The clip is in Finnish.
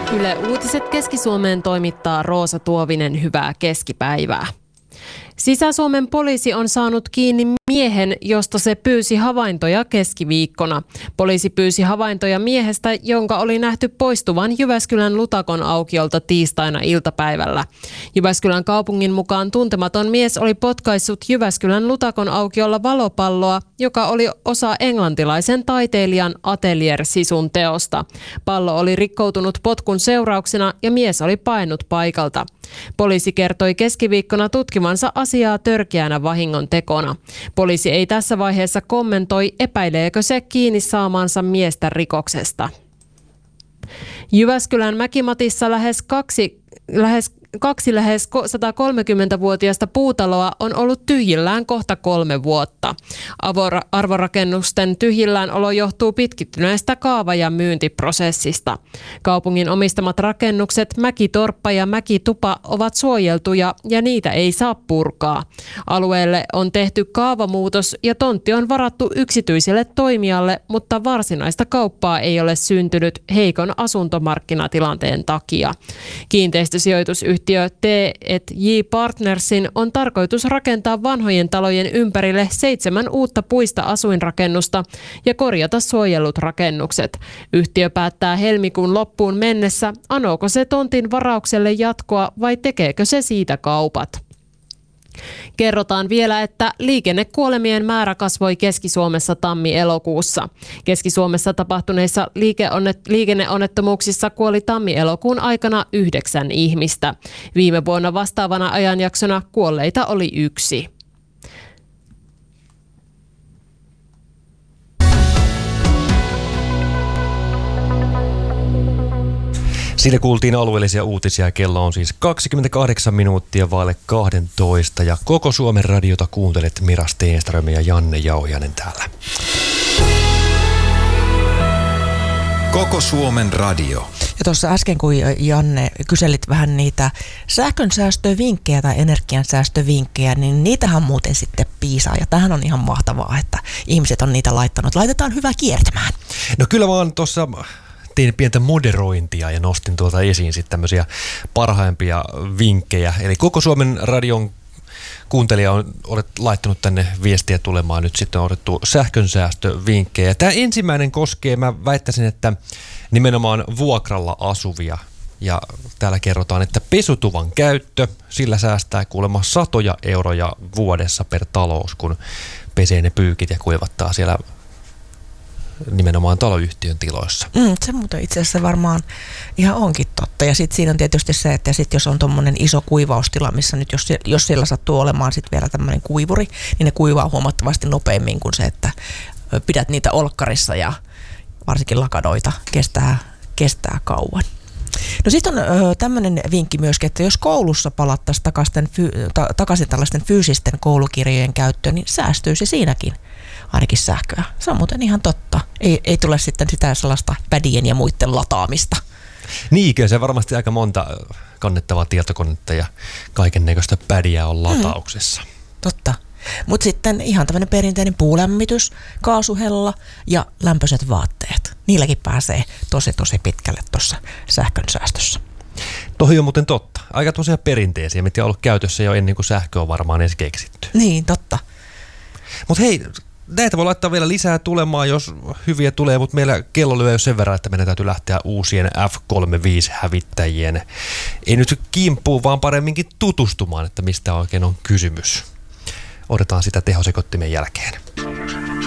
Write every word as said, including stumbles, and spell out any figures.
Yle Uutiset Keski-Suomeen toimittaa Roosa Tuovinen. Hyvää keskipäivää. Sisä-Suomen poliisi on saanut kiinni miehen, josta se pyysi havaintoja keskiviikkona. Poliisi pyysi havaintoja miehestä, jonka oli nähty poistuvan Jyväskylän Lutakon aukiolta tiistaina iltapäivällä. Jyväskylän kaupungin mukaan tuntematon mies oli potkaissut Jyväskylän Lutakon aukiolla valopalloa, joka oli osa englantilaisen taiteilijan Atelier Sisun teosta. Pallo oli rikkoutunut potkun seurauksena ja mies oli paennut paikalta. Poliisi kertoi keskiviikkona tutkimansa asiaa törkeänä vahingontekona. Poliisi ei tässä vaiheessa kommentoi, epäileekö se kiinni saamansa miestä rikoksesta. Jyväskylän Mäkimatissa lähes kaksi, lähes Kaksi lähes satakolmekymmentävuotiaista puutaloa on ollut tyhjillään kohta kolme vuotta. Avora- arvorakennusten tyhjillään olo johtuu pitkittyneestä kaava- ja myyntiprosessista. Kaupungin omistamat rakennukset Mäkitorppa ja Mäkitupa ovat suojeltuja ja niitä ei saa purkaa. Alueelle on tehty kaavamuutos ja tontti on varattu yksityiselle toimijalle, mutta varsinaista kauppaa ei ole syntynyt heikon asuntomarkkinatilanteen takia. Kiinteistösijoitusyhtiö Yhtiö T and J Partnersin on tarkoitus rakentaa vanhojen talojen ympärille seitsemän uutta puista asuinrakennusta ja korjata suojellut rakennukset. Yhtiö päättää helmikuun loppuun mennessä, anooko se tontin varaukselle jatkoa vai tekeekö se siitä kaupat. Kerrotaan vielä, että liikennekuolemien määrä kasvoi Keski-Suomessa tammi-elokuussa. Keski-Suomessa tapahtuneissa liikenneonnettomuuksissa kuoli tammi-elokuun aikana yhdeksän ihmistä. Viime vuonna vastaavana ajanjaksona kuolleita oli yksi. Siinä kuultiin alueellisia uutisia. Kello on siis kaksikymmentäkahdeksan minuuttia vaille kaksitoista ja koko Suomen radiota kuuntelet Mira Stenström ja Janne Jauhianen täällä. Koko Suomen radio. Ja tuossa äsken, kun Janne kyselit vähän niitä sähkönsäästövinkkejä tai energiansäästövinkkejä, niin niitähän muuten sitten piisaa. Ja tämähän on ihan mahtavaa, että ihmiset on niitä laittanut. Laitetaan hyvä kiertämään. No kyllä vaan tuossa tein pientä moderointia ja nostin tuolta esiin sitten tämmöisiä parhaimpia vinkkejä. Eli koko Suomen radion kuuntelija on olet laittanut tänne viestiä tulemaan. Nyt sitten on otettu sähkönsäästövinkkejä. Tämä ensimmäinen koskee, mä väittäisin, että nimenomaan vuokralla asuvia. Ja täällä kerrotaan, että pesutuvan käyttö, sillä säästää kuulemma satoja euroja vuodessa per talous, kun pesee ne pyykit ja kuivattaa siellä nimenomaan taloyhtiön tiloissa. Mm, se muuten itse asiassa varmaan ihan onkin totta. Ja sitten siinä on tietysti se, että sit jos on tuommoinen iso kuivaustila, missä nyt jos, jos siellä sattuu olemaan sitten vielä tämmöinen kuivuri, niin ne kuivaa huomattavasti nopeammin kuin se, että pidät niitä olkkarissa ja varsinkin lakadoita kestää, kestää kauan. No sitten on tämmöinen vinkki myöskin, että jos koulussa palattaisiin takaisin, ta, takaisin tällaisten fyysisten koulukirjojen käyttöön, niin säästyisi siinäkin ainakin sähköä. Se on muuten ihan totta. Ei, ei tule sitten sitä sellaista pädien ja muiden lataamista. Niinkö, se varmasti aika monta kannettavaa tietokonetta ja kaiken näköistä pädiä on latauksessa. Mm, totta. Mutta sitten ihan tämmöinen perinteinen puulämmitys, kaasuhella ja lämpöiset vaatteet. Niilläkin pääsee tosi tosi pitkälle tuossa sähkön säästössä. Tohi on muuten totta. Aika tosiaan perinteisiä, mitkä on ollut käytössä jo ennen kuin sähkö on varmaan edes keksitty. Niin, totta. Mutta hei, näitä voi laittaa vielä lisää tulemaan, jos hyviä tulee, mutta meillä kello lyö jo sen verran, että meidän täytyy lähteä uusien F kolmekymmentäviisi-hävittäjien. Ei nyt kimppuun, vaan paremminkin tutustumaan, että mistä oikein on kysymys. Odotetaan sitä tehosekottimen jälkeen.